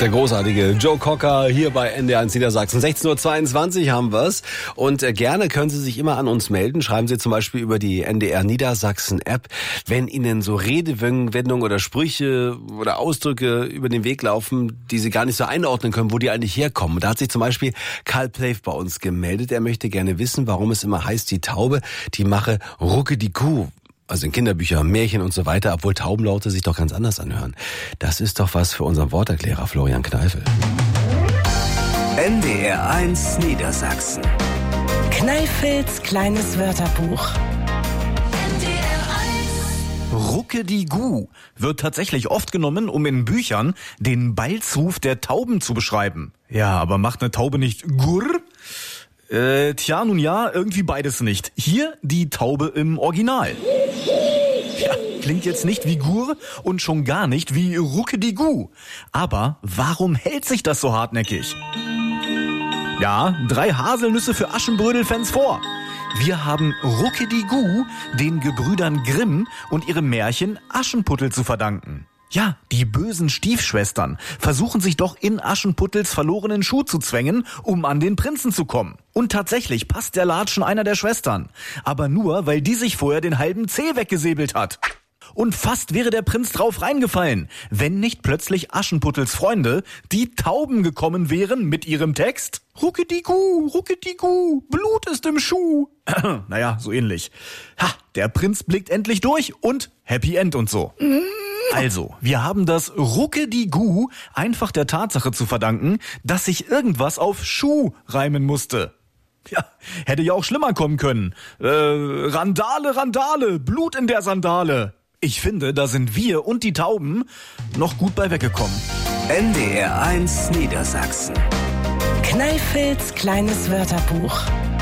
Der großartige Joe Cocker hier bei NDR1 Niedersachsen. 16.22 Uhr haben wir's. Und gerne können Sie sich immer an uns melden. Schreiben Sie zum Beispiel über die NDR Niedersachsen App, wenn Ihnen so Redewendungen oder Sprüche oder Ausdrücke über den Weg laufen, die Sie gar nicht so einordnen können, wo die eigentlich herkommen. Da hat sich zum Beispiel Karl Plave bei uns gemeldet. Er möchte gerne wissen, warum es immer heißt, die Taube, die mache rucke die Kuh. Also in Kinderbüchern, Märchen und so weiter, obwohl Taubenlaute sich doch ganz anders anhören. Das ist doch was für unseren Worterklärer Florian Kneifel. NDR1 Niedersachsen. Kneifels kleines Wörterbuch. Rucke die Gu wird tatsächlich oft genommen, um in Büchern den Balzruf der Tauben zu beschreiben. Ja, aber macht eine Taube nicht Gurr? Tja, nun ja, irgendwie beides nicht. Hier die Taube im Original. Ja, klingt jetzt nicht wie Gur und schon gar nicht wie Rucke-die-Gu. Aber warum hält sich das so hartnäckig? Ja, 3 Haselnüsse für Aschenbrödel-Fans vor. Wir haben Rucke-die-Gu den Gebrüdern Grimm und ihrem Märchen Aschenputtel zu verdanken. Ja, die bösen Stiefschwestern versuchen sich doch in Aschenputtels verlorenen Schuh zu zwängen, um an den Prinzen zu kommen. Und tatsächlich passt der Latschen einer der Schwestern. Aber nur, weil die sich vorher den halben Zeh weggesäbelt hat. Und fast wäre der Prinz drauf reingefallen, wenn nicht plötzlich Aschenputtels Freunde, die Tauben, gekommen wären mit ihrem Text: Rucke-die-Gu, Blut ist im Schuh. Naja, so ähnlich. Ha, der Prinz blickt endlich durch und Happy End und so. Also, wir haben das Rucke-die-Gu einfach der Tatsache zu verdanken, dass sich irgendwas auf Schuh reimen musste. Ja, hätte ja auch schlimmer kommen können. Randale, Blut in der Sandale. Ich finde, da sind wir und die Tauben noch gut bei weggekommen. NDR1 Niedersachsen. Kneifels kleines Wörterbuch.